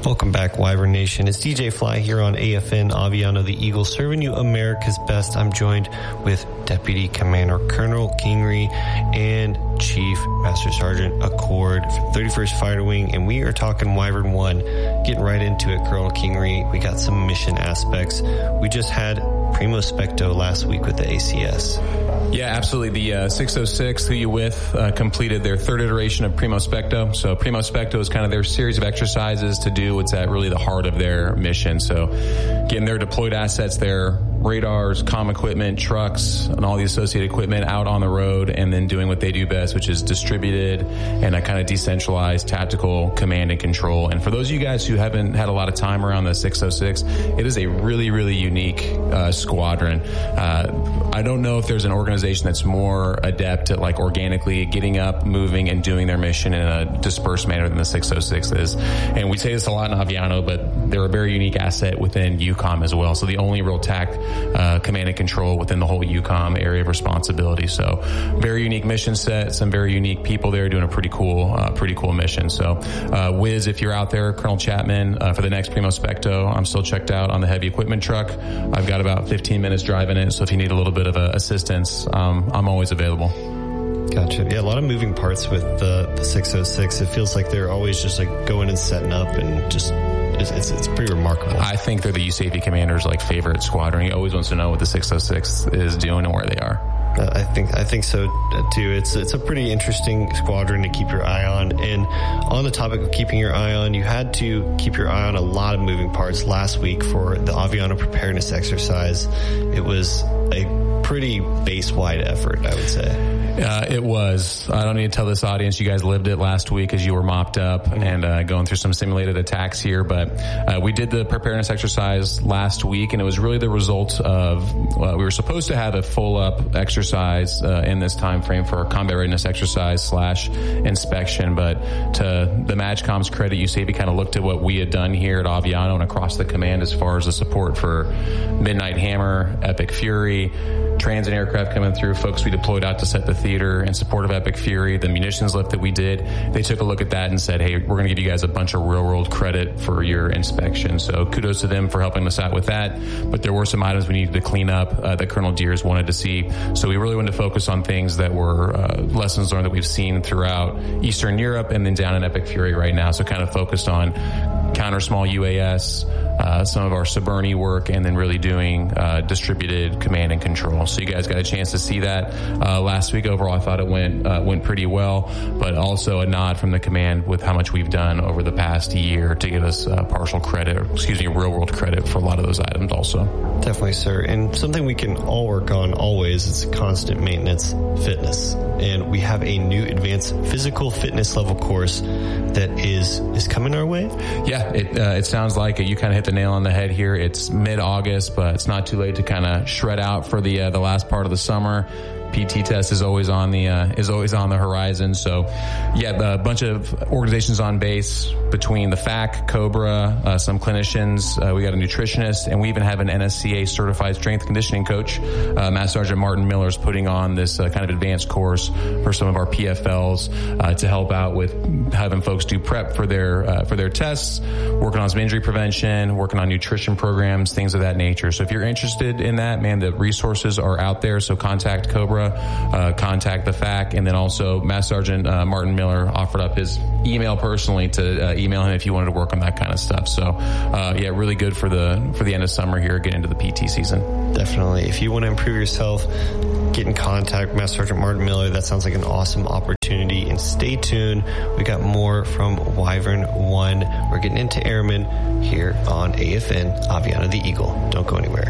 Welcome back, Wyvern Nation. It's DJ Fly here on AFN Aviano the Eagle, serving you America's best. I'm joined with Deputy Commander Colonel Kingery and Chief Master Sergeant Accord from 31st Fighter Wing, and we are talking Wyvern 1. Getting right into it, Colonel Kingery. We got some mission aspects. We just had Primo Specto last week with the ACS. Yeah, absolutely. The 606, who you with, completed their third iteration of Primo Specto. So Primo Specto is kind of their series of exercises to do what's at really the heart of their mission. So getting their deployed assets, their radars, comm equipment, trucks, and all the associated equipment out on the road, and then doing what they do best, which is distributed and a kind of decentralized tactical command and control. And for those of you guys who haven't had a lot of time around the 606, it is a really, really unique squadron. I don't know if there's an organization that's more adept at like organically getting up, moving, and doing their mission in a dispersed manner than the 606 is. And we say this a lot in Aviano, but they're a very unique asset within EUCOM as well. So the only real command and control within the whole EUCOM area of responsibility. So very unique mission set, some very unique people there doing a pretty cool mission. So Wiz, if you're out there, Colonel Chapman, for the next Primo Specto, I'm still checked out on the heavy equipment truck. I've got about 15 minutes driving it, so if you need a little bit of assistance, I'm always available. Gotcha. Yeah, a lot of moving parts with the 606. It feels like they're always just like going and setting up and just... It's pretty remarkable. I think they're the USAV commander's like favorite squadron. He always wants to know what the 606 is doing and where they are. I think so too. It's a pretty interesting squadron to keep your eye on. And on the topic of keeping your eye on, you had to keep your eye on a lot of moving parts last week for the Aviano preparedness exercise. It was a pretty base-wide effort, I would say. It was. I don't need to tell this audience you guys lived it last week as you were mopped up and going through some simulated attacks here. But we did the preparedness exercise last week, and it was really the result of we were supposed to have a full-up exercise in this time frame for a combat readiness exercise / inspection. But to the MAGCOM's credit, USAV kind of looked at what we had done here at Aviano and across the command as far as the support for Midnight Hammer, Epic Fury, transit aircraft coming through, folks we deployed out to set the theater in support of Epic Fury, the munitions lift that we did. They took a look at that and said, hey, we're going to give you guys a bunch of real world credit for your inspection. So kudos to them for helping us out with that. But there were some items we needed to clean up that Colonel Deers wanted to see. So we really wanted to focus on things that were lessons learned that we've seen throughout Eastern Europe and then down in Epic Fury right now. So kind of focused on counter small UAS, some of our Suburni work, and then really doing distributed command and control. So you guys got a chance to see that last week. Overall, I thought it went pretty well, but also a nod from the command with how much we've done over the past year to give us real world credit for a lot of those items also. Definitely, sir. And something we can all work on always is constant maintenance, fitness. And we have a new advanced physical fitness level course that is coming our way. Yeah, it sounds like it. You kind of hit the nail on the head here. It's mid-August, but it's not too late to kind of shred out for the last part of the summer. PT test is always on the horizon. So, yeah, a bunch of organizations on base between the FAC, Cobra, some clinicians. We got a nutritionist, and we even have an NSCA certified strength conditioning coach. Master Sergeant Martin Miller is putting on this kind of advanced course for some of our PFLs to help out with having folks do prep for their tests, working on some injury prevention, working on nutrition programs, things of that nature. So if you're interested in that, man, the resources are out there. So contact Cobra. Contact the FAC, and then also Master Sergeant Martin Miller offered up his email personally to email him if you wanted to work on that kind of stuff. So yeah, really good for the end of summer here, get into the PT season. Definitely. If you want to improve yourself, get in contact with Master Sergeant Martin Miller. That sounds like an awesome opportunity. And stay tuned. We got more from Wyvern 1. We're getting into Airmen here on AFN Aviano the Eagle. Don't go anywhere.